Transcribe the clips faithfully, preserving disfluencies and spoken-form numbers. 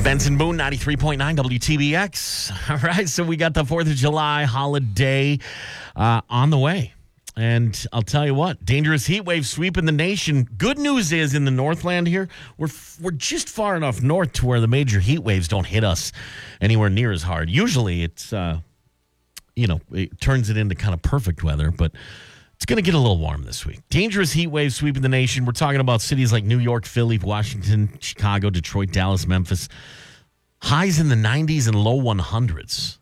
Benson Boone, ninety-three point nine W T B X. All right, so we got the fourth of July holiday uh, on the way. And I'll tell you what, dangerous heat wave sweeping the nation. Good news is in the Northland here, we're we're just far enough north to where the major heat waves don't hit us anywhere near as hard. Usually it's, uh, you know, it turns it into kind of perfect weather, but it's going to get a little warm this week. Dangerous heat wave sweeping the nation. We're talking about cities like New York, Philly, Washington, Chicago, Detroit, Dallas, Memphis. Highs in the nineties and low hundreds.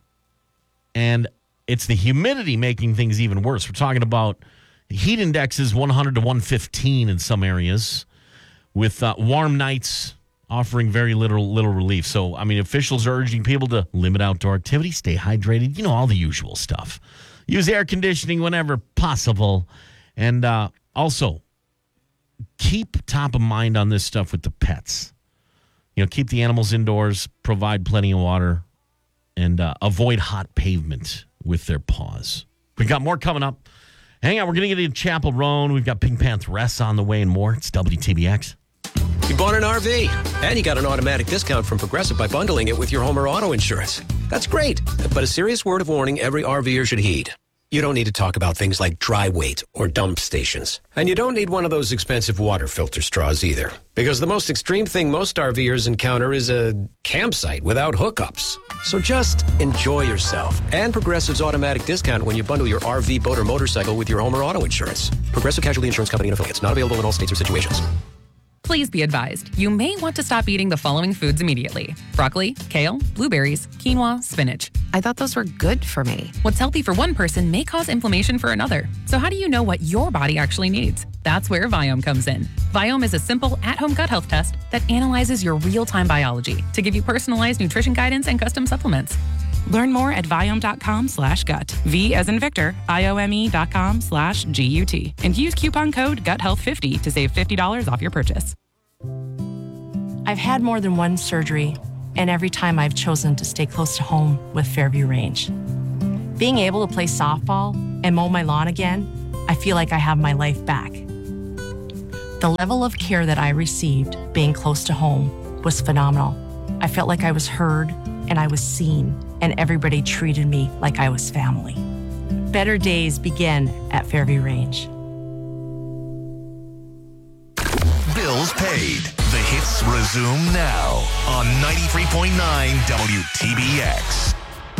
And it's the humidity making things even worse. We're talking about heat indexes one hundred to one fifteen in some areas, with uh, warm nights offering very little little relief. So, I mean, officials are urging people to limit outdoor activity, stay hydrated, you know, all the usual stuff. Use air conditioning whenever possible. And uh, also, keep top of mind on this stuff with the pets. You know, keep the animals indoors, provide plenty of water, and uh, avoid hot pavement with their paws. We've got more coming up. Hang on, we're going to get into Chapel Roan. We've got Pink Panthers on the way and more. It's W T B X. You bought an R V, and you got an automatic discount from Progressive by bundling it with your home or auto insurance. That's great, but a serious word of warning every RVer should heed. You don't need to talk about things like dry weight or dump stations. And you don't need one of those expensive water filter straws either. Because the most extreme thing most RVers encounter is a campsite without hookups. So just enjoy yourself and Progressive's automatic discount when you bundle your R V, boat, or motorcycle with your home or auto insurance. Progressive Casualty Insurance Company and affiliates. Not available in all states or situations. Please be advised, you may want to stop eating the following foods immediately. Broccoli, kale, blueberries, quinoa, spinach. I thought those were good for me. What's healthy for one person may cause inflammation for another. So how do you know what your body actually needs? That's where Viome comes in. Viome is a simple at-home gut health test that analyzes your real-time biology to give you personalized nutrition guidance and custom supplements. Learn more at Viome.com slash gut. V as in Victor, I-O-M-E dot com slash G-U-T. And use coupon code gut health fifty to save fifty dollars off your purchase. I've had more than one surgery, and every time I've chosen to stay close to home with Fairview Range. Being able to play softball and mow my lawn again, I feel like I have my life back. The level of care that I received being close to home was phenomenal. I felt like I was heard and I was seen, and everybody treated me like I was family. Better days begin at Fairview Range. Bills paid. The hits resume now on ninety-three point nine W T B X.